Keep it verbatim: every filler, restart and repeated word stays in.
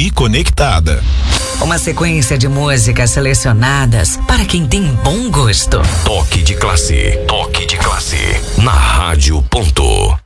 e conectada. Uma sequência de músicas selecionadas para quem tem bom gosto. Toque de classe, toque de classe, na Rádio Ponto.